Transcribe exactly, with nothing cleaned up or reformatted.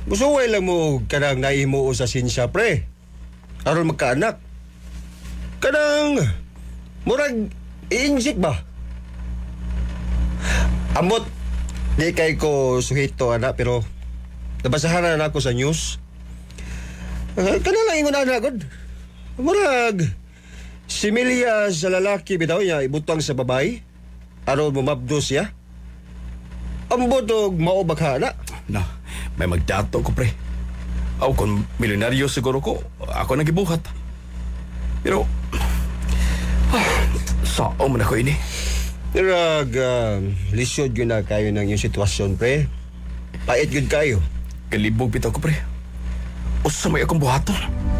Musuway lang mo kanang nahimuo sa sinsya, pre. Aron magkaanak. Kanang murag iinjik ba? Amot, di kay ko suhito, anak, pero nabasahan na ako sa news. Uh, kana lang ingon anak, god. Murag, similya sa lalaki bitaw niya ibutang sa babae. Aron mumabdo siya. Ambot og maubag na. Na, may magdato ko, pre. Aw, kung milyonaryo siguro ko, ako nagibuhat. Pero, ah, saan man ako ini? Murag, uh, lisod yun na kayo ng yung sitwasyon, pre. Pait yun kayo. Kalibog bitaw ko, pre. O sa may akong buhaton.